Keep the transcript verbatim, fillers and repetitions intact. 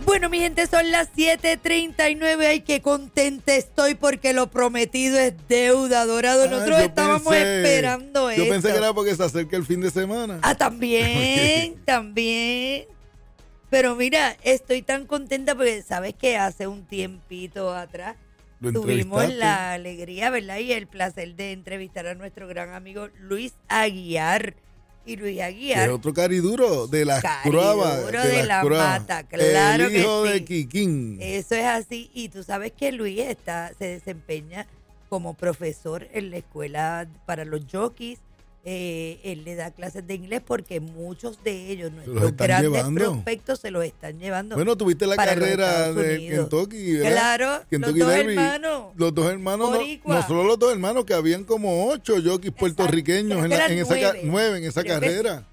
Bueno, mi gente, son las siete treinta y nueve. Ay, qué contenta estoy porque lo prometido es deuda, Dorado. Nosotros Ah, estábamos pensé, esperando yo esto. pensé que era porque se acerca el fin de semana. Ah, también, también. Pero mira, estoy tan contenta porque sabes que hace un tiempito atrás Lo tuvimos entrevistaste. la alegría, ¿verdad? Y el placer de entrevistar a nuestro gran amigo Luis Aguiar. Y Luis Que Aguiar, es otro cariduro de las Cariduro Croabas. de la Croabas. Mata, claro el que hijo sí. de Kikín. Eso es así. Y tú sabes que Luis está, se desempeña como profesor en la escuela para los jockeys. Eh, él le da clases de inglés porque muchos de ellos, nuestros están grandes llevando. prospectos, se los están llevando. Bueno, tuviste la para los carrera Estados de Unidos. Kentucky, ¿verdad? Claro, Kentucky los dos Derby. hermanos. Los dos hermanos, no, Boricua. no solo los dos hermanos, que habían como ocho jockeys puertorriqueños Creo en, que la- eran en esa ca- nueve. nueve en esa Creo que carrera.